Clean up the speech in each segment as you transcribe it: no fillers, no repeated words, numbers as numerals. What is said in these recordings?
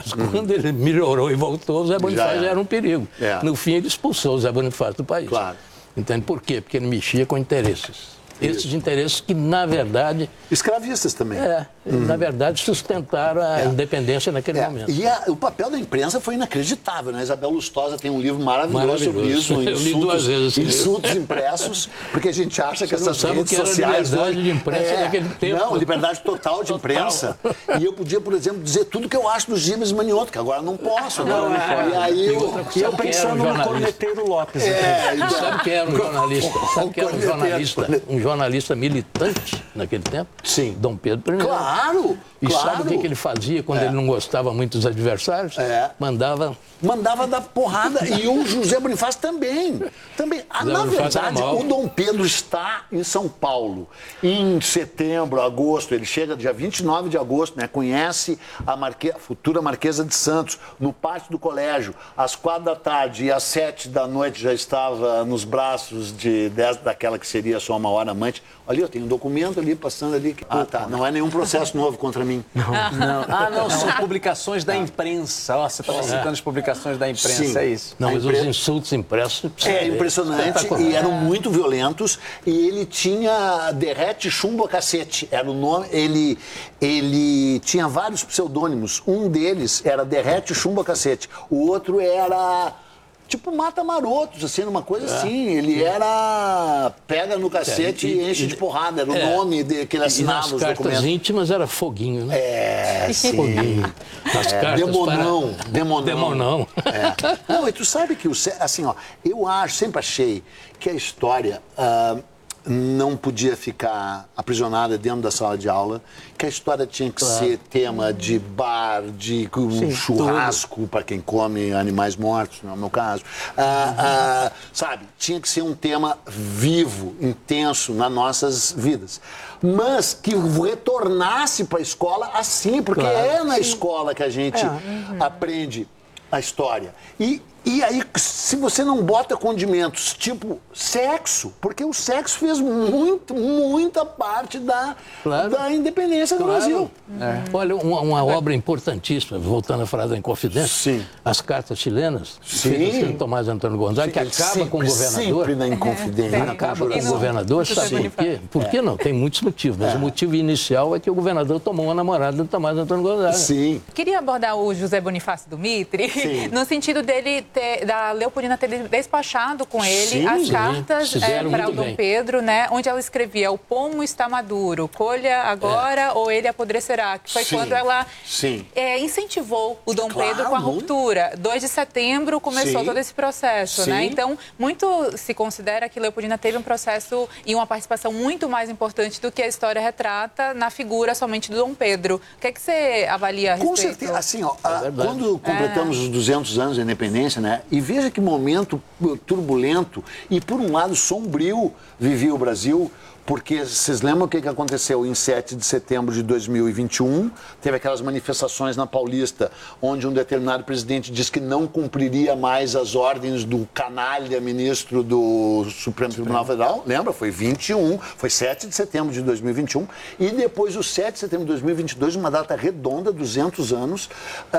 Mas quando ele melhorou e voltou, o Zé Bonifácio já era um perigo. No fim, ele expulsou o Zé Bonifácio do país. Claro. Entende por quê? Porque ele mexia com interesses. Esses interesses que, na verdade... Escravistas também. Na verdade, sustentaram a independência naquele momento. E o papel da imprensa foi inacreditável, né? Isabel Lustosa tem um livro maravilhoso sobre isso, Eu li 2 vezes esse Insultos Impressos, porque a gente acha que essas redes que era sociais... liberdade de imprensa naquele tempo. Não, liberdade total de imprensa. E eu podia, por exemplo, dizer tudo que eu acho do Gibas Manioto, que agora não posso. E aí eu pensando no Corneteiro Lopes. Sabe quem era um jornalista? Sabe quem era um jornalista? Um jornalista militante naquele tempo? Sim. Dom Pedro I. Claro! E sabe o que ele fazia quando ele não gostava muito dos adversários? Mandava dar porrada. E o José Bonifácio também. Na verdade, o Dom Pedro está em São Paulo. Em setembro, agosto, ele chega dia 29 de agosto, né? Conhece a futura Marquesa de Santos, no pátio do colégio, às 4 da tarde e às 7 da noite já estava nos braços daquela que seria sua maior amante. Ali, eu tenho um documento ali, passando ali. Não é nenhum processo novo contra mim. Não, são publicações da imprensa. Você estava citando as publicações da imprensa, Sim. É isso. Não, mas os insultos impressos... É impressionante e eram muito violentos. E ele tinha derrete chumbo a cacete. Era o nome. Ele tinha vários pseudônimos. Um deles era derrete chumbo a cacete. O outro era... tipo mata-marotos, assim, uma coisa assim. Ele era pega no cacete e enche de porrada. Era o nome que ele assinava os documentos. Nas cartas íntimas era foguinho, né? Sim. Foguinho. Nas cartas Demonão. Não, e tu sabe que, assim, ó, sempre achei que a história não podia ficar aprisionada dentro da sala de aula, que a história tinha que ser tema de bar, de churrasco para quem come animais mortos, não é o meu caso. Sabe, tinha que ser um tema vivo, intenso nas nossas vidas. Mas que retornasse para a escola assim, porque é na escola que a gente aprende a história. E aí, se você não bota condimentos tipo sexo, porque o sexo fez muita parte da independência do Brasil. Olha, uma obra importantíssima, voltando a falar da Inconfidência, as cartas chilenas, feitas pelo Tomás Antônio Gonzaga, que acaba com o governador. Sempre na Inconfidência. Acaba com o governador, sabe por quê? Por que não? Tem muitos motivos, mas o motivo inicial é que o governador tomou uma namorada do Tomás Antônio Gonzaga. Sim. Queria abordar o José Bonifácio do Mitre, no sentido dele da Leopoldina ter despachado com ele as cartas para o Dom Pedro, né, onde ela escrevia: o pomo está maduro, colha agora ou ele apodrecerá, que foi quando ela incentivou o Dom Pedro com a ruptura. 2 de setembro começou todo esse processo, né? Então, muito se considera que Leopoldina teve um processo e uma participação muito mais importante do que a história retrata na figura somente do Dom Pedro. O que é que você avalia a respeito? Com certeza, assim, quando completamos os 200 anos da independência, né, e veja que momento turbulento e, por um lado, sombrio vivia o Brasil, porque vocês lembram o que aconteceu em 7 de setembro de 2021? Teve aquelas manifestações na Paulista, onde um determinado presidente disse que não cumpriria mais as ordens do canalha ministro do Supremo Tribunal Federal. Lembra? Foi 21, foi 7 de setembro de 2021. E depois, o 7 de setembro de 2022, uma data redonda, 200 anos...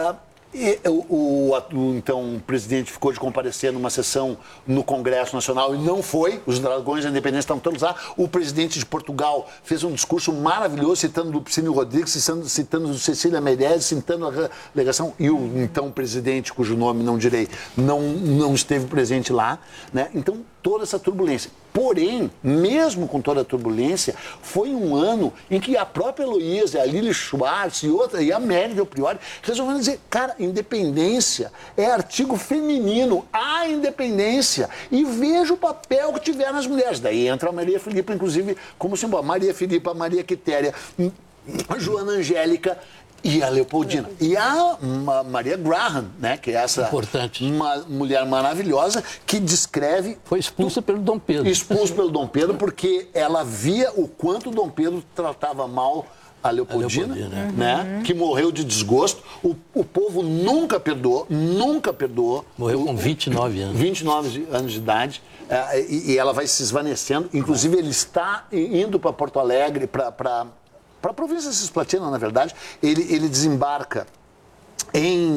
Então, o presidente ficou de comparecer numa sessão no Congresso Nacional e não foi. Os dragões da independência estavam todos lá. O presidente de Portugal fez um discurso maravilhoso, citando Lupicínio Rodrigues, citando Cecília Meirelles, citando a delegação. E o então presidente, cujo nome não direi, não esteve presente lá, né? Então, toda essa turbulência. Porém, mesmo com toda a turbulência, foi um ano em que a própria Heloísa, a Lili Schwartz e a Mary Del Priori resolveram dizer: cara, independência é artigo feminino, a independência. E veja o papel que tiveram as mulheres. Daí entra a Maria Filipa, inclusive, como símbolo. Maria Filipa, Maria Quitéria, a Joana Angélica e a Leopoldina. E a Maria Graham, né, que é essa uma mulher maravilhosa que descreve... Foi expulsa pelo Dom Pedro. Expulsa pelo Dom Pedro porque ela via o quanto o Dom Pedro tratava mal a Leopoldina, né? Que morreu de desgosto. O povo nunca perdoou. Morreu com 29 anos. 29 anos de idade. E ela vai se esvanecendo. Inclusive, ele está indo para Porto Alegre, para a província cisplatina, na verdade. Ele desembarca em